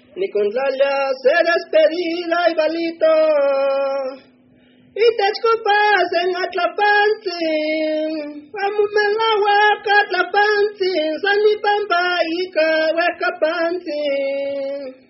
Ni con Tlaya se despedida Ibalito. Y te escupas en Atlapantzin, Amumelahuaca Atlapantzin, Sanipamba Ica Huecapantzin.